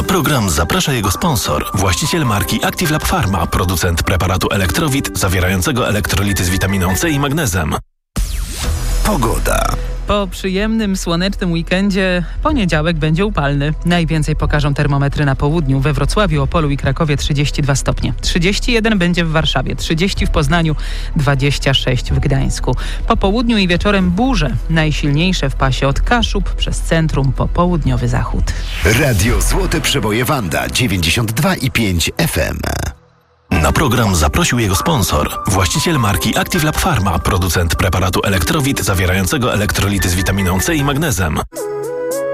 Na program zaprasza jego sponsor, właściciel marki Active Lab Pharma, producent preparatu Elektrowit zawierającego elektrolity z witaminą C i magnezem. Pogoda. Po przyjemnym, słonecznym weekendzie poniedziałek będzie upalny. Najwięcej pokażą termometry na południu. We Wrocławiu, Opolu i Krakowie 32 stopnie. 31 będzie w Warszawie, 30 w Poznaniu, 26 w Gdańsku. Po południu i wieczorem burze. Najsilniejsze w pasie od Kaszub przez centrum po południowy zachód. Radio Złote Przeboje Wanda 92,5 FM. Na program zaprosił jego sponsor, właściciel marki Active Lab Pharma, producent preparatu Elektrowit zawierającego elektrolity z witaminą C i magnezem.